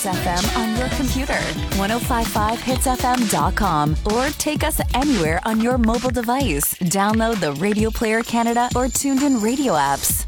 Hits FM on your computer, 1055hitsfm.com, or take us anywhere on your mobile device. Download the Radio Player Canada or Tuned In radio apps.